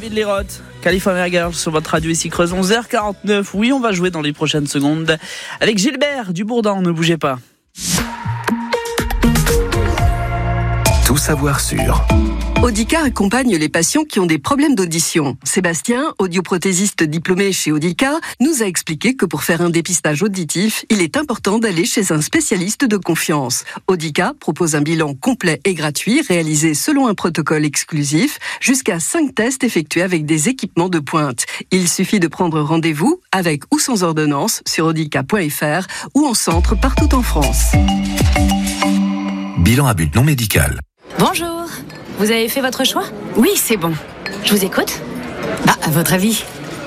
David Lee Roth, California Girls sur votre radio ici Creuse, 11h49. Oui, on va jouer dans les prochaines secondes avec Gilbert du Bourdan, ne bougez pas. Tout savoir sur Audica accompagne les patients qui ont des problèmes d'audition. Sébastien, audioprothésiste diplômé chez Audica, nous a expliqué que pour faire un dépistage auditif, il est important d'aller chez un spécialiste de confiance. Audica propose un bilan complet et gratuit, réalisé selon un protocole exclusif, jusqu'à 5 tests effectués avec des équipements de pointe. Il suffit de prendre rendez-vous, avec ou sans ordonnance, sur audica.fr ou en centre partout en France. Bilan à but non médical. Bonjour, vous avez fait votre choix ? Oui, c'est bon. Je vous écoute. À votre avis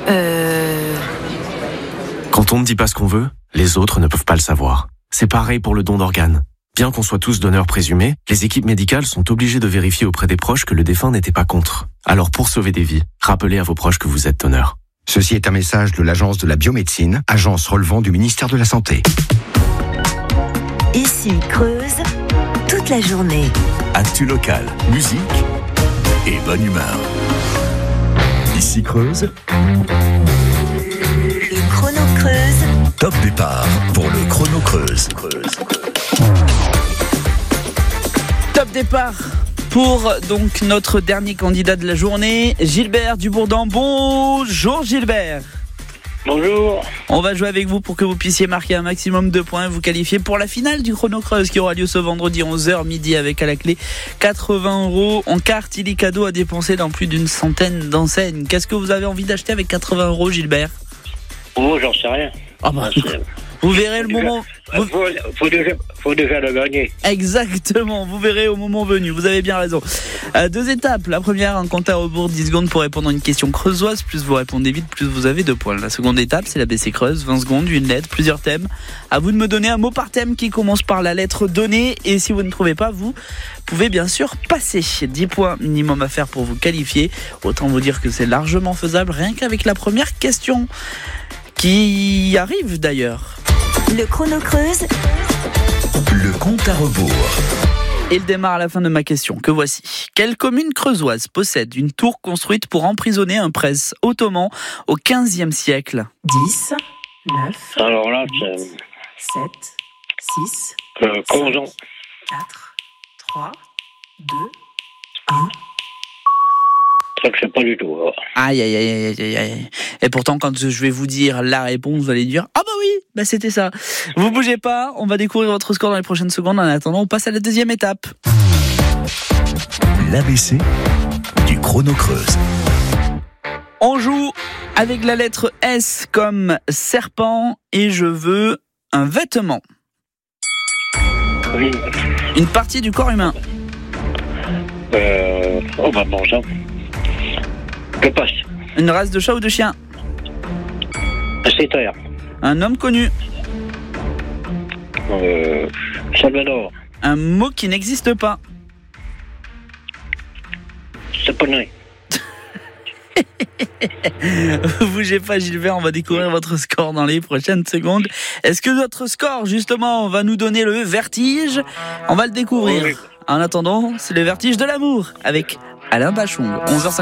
Quand on ne dit pas ce qu'on veut, les autres ne peuvent pas le savoir. C'est pareil pour le don d'organes. Bien qu'on soit tous donneurs présumés, les équipes médicales sont obligées de vérifier auprès des proches que le défunt n'était pas contre. Alors pour sauver des vies, rappelez à vos proches que vous êtes donneur. Ceci est un message de l'Agence de la biomédecine, agence relevant du ministère de la Santé. Ici Creuse, toute la journée. Actu local, musique et bonne humeur. Ici Creuse. Le chrono Creuse. Top départ pour le chrono Creuse. Top départ pour donc notre dernier candidat de la journée, Gilbert du Bourdan. Bonjour Gilbert. Bonjour. On va jouer avec vous pour que vous puissiez marquer un maximum de points et vous qualifier pour la finale du Chrono Creuse qui aura lieu ce vendredi 11h midi avec à la clé 80 € en carte illicadeau à dépenser dans plus d'une centaine d'enseignes. Qu'est-ce que vous avez envie d'acheter avec 80 € Gilbert ? Oh, j'en sais rien. Ah bah, vous verrez le moment. Faut déjà le gagner. Exactement, vous verrez au moment venu, vous avez bien raison. 2 étapes, la première, un compte à rebours 10 secondes pour répondre à une question creusoise. Plus vous répondez vite, plus vous avez 2 points. La seconde étape, c'est la BC Creuse, 20 secondes, une lettre, plusieurs thèmes. À vous de me donner un mot par thème qui commence par la lettre donnée. Et si vous ne trouvez pas, vous pouvez bien sûr passer. 10 points minimum à faire pour vous qualifier. Autant vous dire que c'est largement faisable, rien qu'avec la première question qui arrive d'ailleurs. Le chrono Creuse. Le compte à rebours. Il démarre à la fin de ma question, que voici. Quelle commune creusoise possède une tour construite pour emprisonner un prince ottoman au XVe siècle ? 10, 9, Alors là, 7, 6, Crozon. 4, 3, 2, Ça que je sais pas du tout. Aïe, aïe, aïe, aïe, aïe. Et pourtant, quand je vais vous dire la réponse, vous allez dire « Ah bah oui, bah c'était ça ». Vous bougez pas, on va découvrir votre score dans les prochaines secondes. En attendant, on passe à la deuxième étape. L'ABC du chrono Creuse. On joue avec la lettre S comme serpent et je veux un vêtement. Oui. Une partie du corps humain. Oh bah bon, ça. Je passe. Une race de chat ou de chien. C'est terre. Un homme connu. Salvador. Un mot qui n'existe pas. C'est pas né. Bougez pas Gilbert, on va découvrir votre score dans les prochaines secondes. Est-ce que votre score justement va nous donner le vertige ? On va le découvrir. Oui. En attendant, c'est le vertige de l'amour avec Alain Bachung. 11h50.